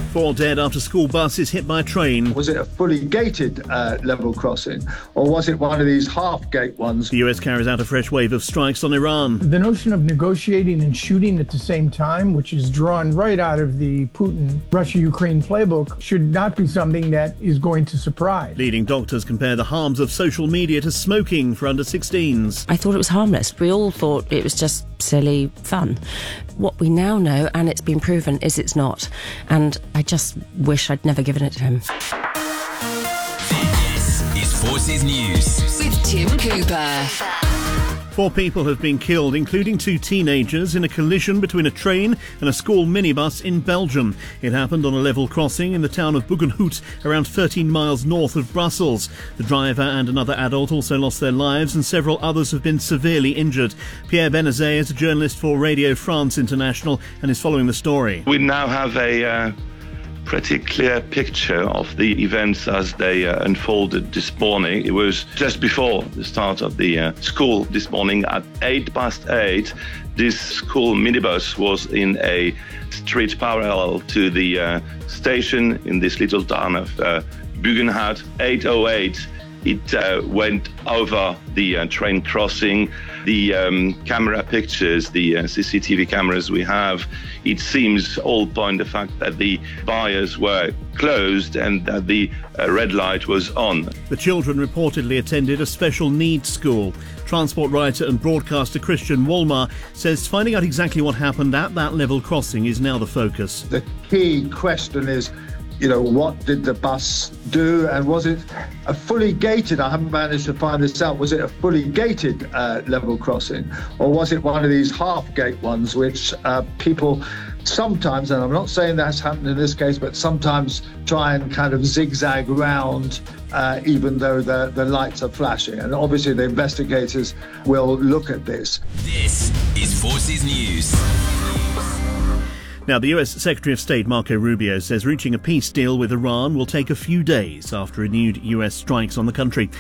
4 dead after school bus is hit by a train. Was it a fully gated level crossing, or was it one of these half-gate ones? The US carries out a fresh wave of strikes on Iran. The notion of negotiating and shooting at the same time, which is drawn right out of the Putin-Russia-Ukraine playbook, should not be something that is going to surprise. Leading doctors compare the harms of social media to smoking for under 16s. I thought it was harmless. We all thought it was just silly fun. What we now know, and it's been proven, is it's not. And I just wish I'd never given it to him. This is Forces News with Tim Cooper. 4 people have been killed, including 2 teenagers, in a collision between a train and a school minibus in Belgium. It happened on a level crossing in the town of Buggenhout, around 13 miles north of Brussels. The driver and another adult also lost their lives, and several others have been severely injured. Pierre Benazet is a journalist for Radio France International and is following the story. We now have a pretty clear picture of the events as they unfolded this morning. It was just before the start of the school this morning at 8:08. This school minibus was in a street parallel to the station in this little town of Buggenhout. 8:08. It went over the train crossing. The camera pictures, the CCTV cameras we have, it seems all point the fact that the bars were closed and that the red light was on. The children reportedly attended a special needs school. Transport writer and broadcaster Christian Wolmar says finding out exactly what happened at that level crossing is now the focus. The key question is, what did the bus do, and was it a fully gated? I haven't managed to find this out. Was it a fully gated level crossing, or was it one of these half-gate ones, which people sometimes, and I'm not saying that's happened in this case, but sometimes try and kind of zigzag around even though the lights are flashing. And obviously the investigators will look at this. This is Forces News. Now, the US Secretary of State Marco Rubio says reaching a peace deal with Iran will take a few days after renewed US strikes on the country.